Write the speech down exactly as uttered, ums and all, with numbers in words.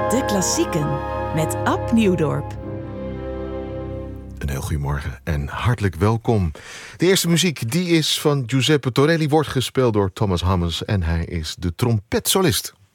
De Klassieken met Ab Nieuwdorp. Een heel goedemorgen en hartelijk welkom. De eerste muziek die is van Giuseppe Torelli, wordt gespeeld door Thomas Hammes en hij is de trompetsolist.